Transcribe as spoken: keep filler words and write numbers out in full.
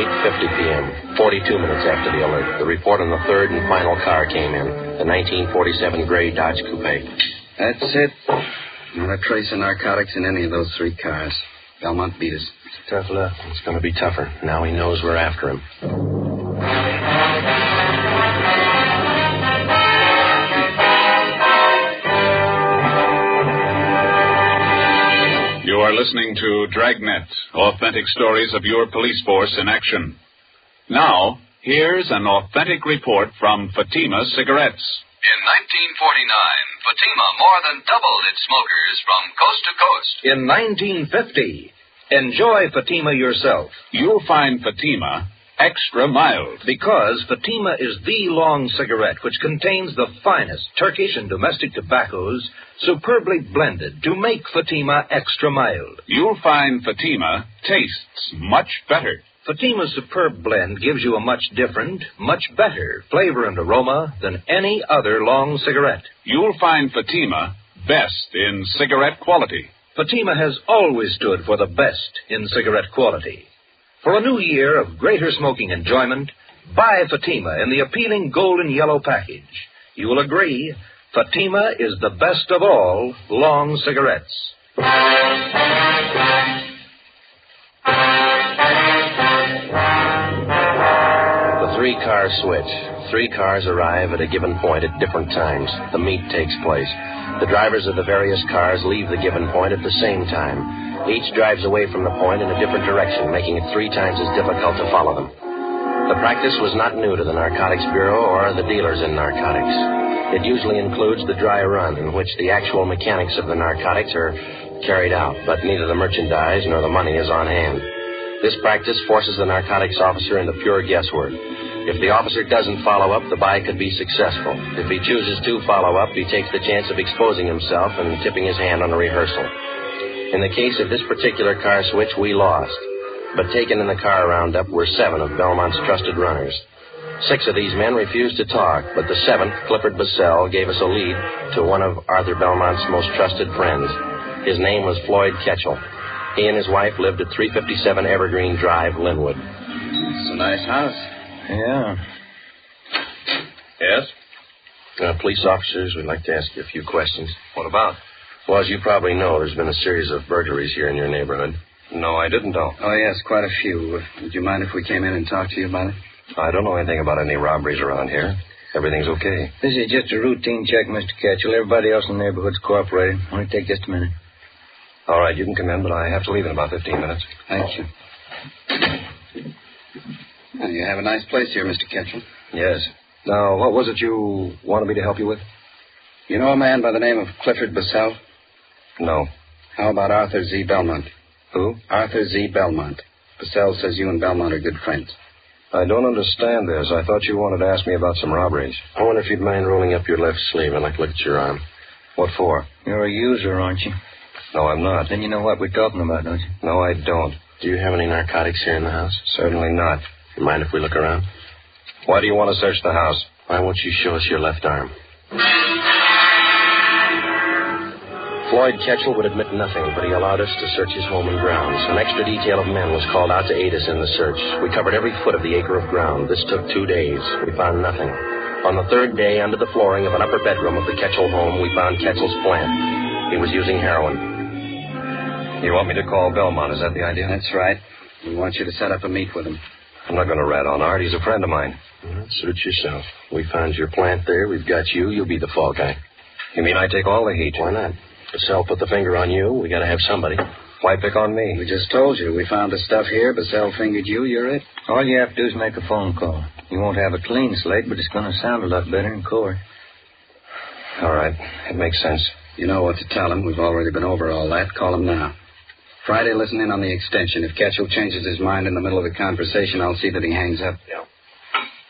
eight fifty p.m., forty-two minutes after the alert. The report on the third and final car came in, the nineteen forty-seven gray Dodge Coupe. That's it. Not a trace of narcotics in any of those three cars. Belmont beat us. It's tough luck. It's going to be tougher. Now he knows we're after him. You are listening to Dragnet, authentic stories of your police force in action. Now, here's an authentic report from Fatima Cigarettes. In nineteen forty-nine, Fatima more than doubled its smokers from coast to coast. In nineteen fifty, enjoy Fatima yourself. You'll find Fatima extra mild. Because Fatima is the long cigarette which contains the finest Turkish and domestic tobaccos superbly blended to make Fatima extra mild. You'll find Fatima tastes much better. Fatima's superb blend gives you a much different, much better flavor and aroma than any other long cigarette. You'll find Fatima best in cigarette quality. Fatima has always stood for the best in cigarette quality. For a new year of greater smoking enjoyment, buy Fatima in the appealing golden yellow package. You will agree, Fatima is the best of all long cigarettes. The three-car switch. Three cars arrive at a given point at different times. The meet takes place. The drivers of the various cars leave the given point at the same time. Each drives away from the point in a different direction, making it three times as difficult to follow them. The practice was not new to the Narcotics Bureau or the dealers in narcotics. It usually includes the dry run, in which the actual mechanics of the narcotics are carried out, but neither the merchandise nor the money is on hand. This practice forces the narcotics officer into pure guesswork. If the officer doesn't follow up, the buy could be successful. If he chooses to follow up, he takes the chance of exposing himself and tipping his hand on a rehearsal. In the case of this particular car switch, we lost. But taken in the car roundup were seven of Belmont's trusted runners. Six of these men refused to talk, but the seventh, Clifford Bassell, gave us a lead to one of Arthur Belmont's most trusted friends. His name was Floyd Ketchel. He and his wife lived at three fifty-seven Evergreen Drive, Linwood. It's a nice house. Yeah. Yes? Uh, police officers, we'd like to ask you a few questions. What about? Well, as you probably know, there's been a series of burglaries here in your neighborhood. No, I didn't know. Oh, yes, quite a few. Would you mind if we came in and talked to you about it? I don't know anything about any robberies around here. Everything's okay. This is just a routine check, Mister Ketchel. Everybody else in the neighborhood's cooperating. Only take just a minute. All right, you can come in, but I have to leave in about fifteen minutes. Thank you. Well, you have a nice place here, Mister Ketchel. Yes. Now, what was it you wanted me to help you with? You know a man by the name of Clifford Bassell? No. How about Arthur Z. Belmont? Who? Arthur Z. Belmont. Bassell says you and Belmont are good friends. I don't understand this. I thought you wanted to ask me about some robberies. I wonder if you'd mind rolling up your left sleeve. I'd like to look at your arm. What for? You're a user, aren't you? No, I'm not. Then you know what we're talking about, don't you? No, I don't. Do you have any narcotics here in the house? Certainly not. You mind if we look around? Why do you want to search the house? Why won't you show us your left arm? Floyd Ketchel would admit nothing, but he allowed us to search his home and grounds. An extra detail of men was called out to aid us in the search. We covered every foot of the acre of ground. This took two days. We found nothing. On the third day, under the flooring of an upper bedroom of the Ketchel home, we found Ketchel's plant. He was using heroin. You want me to call Belmont, is that the idea? That's right. We want you to set up a meet with him. I'm not going to rat on Art. He's a friend of mine. Well, suit yourself. We found your plant there. We've got you. You'll be the fall guy. You mean I take all the heat? Why not? Bassell put the finger on you. We got to have somebody. Why pick on me? We just told you. We found the stuff here. Bassell fingered you. You're it. All you have to do is make a phone call. You won't have a clean slate, but it's going to sound a lot better in court. All right. It makes sense. You know what to tell him. We've already been over all that. Call him now. Friday, listen in on the extension. If Ketchel changes his mind in the middle of the conversation, I'll see that he hangs up. Yeah.